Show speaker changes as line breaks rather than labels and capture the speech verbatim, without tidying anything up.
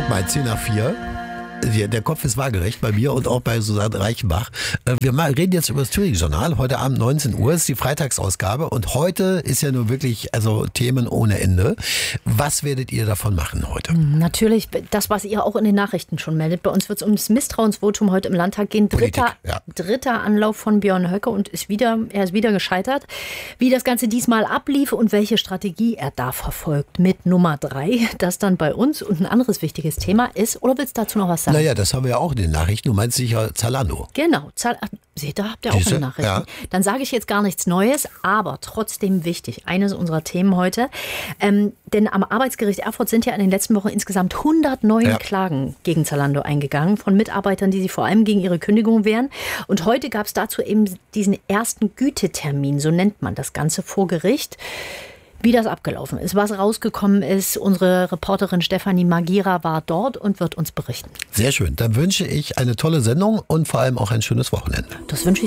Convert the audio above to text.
Mal zehn nach vier. Der Kopf ist waagerecht bei mir und auch bei Susanne Reichenbach. Wir reden jetzt über das Thüringen-Journal. Heute Abend neunzehn Uhr ist die Freitagsausgabe und heute ist ja nur wirklich also Themen ohne Ende. Was werdet ihr davon machen heute?
Natürlich das, was ihr auch in den Nachrichten schon meldet. Bei uns wird es um das Misstrauensvotum heute im Landtag gehen. Dritter,
Politik, ja.
dritter Anlauf von Björn Höcke und ist wieder, er ist wieder gescheitert. Wie das Ganze diesmal ablief und welche Strategie er da verfolgt mit Nummer drei, das dann bei uns. Und ein anderes wichtiges Thema ist, oder willst du dazu noch was sagen?
Naja, das haben wir ja auch in den Nachrichten. Du meinst sicher Zalando.
Genau. Zal- Seht ihr, habt ihr auch
Diese,
in Nachrichten.
ja.
Dann sage ich jetzt gar nichts Neues, aber trotzdem wichtig. Eines unserer Themen heute. Ähm, denn am Arbeitsgericht Erfurt sind ja in den letzten Wochen insgesamt hundertneun
Ja.
Klagen gegen Zalando eingegangen von Mitarbeitern, die sich vor allem gegen ihre Kündigung wehren. Und heute gab es dazu eben diesen ersten Gütetermin, so nennt man das Ganze, vor Gericht. Wie das abgelaufen ist, was rausgekommen ist. Unsere Reporterin Stefanie Magira war dort und wird uns berichten.
Sehr schön. Dann wünsche ich eine tolle Sendung und vor allem auch ein schönes Wochenende.
Das wünsche ich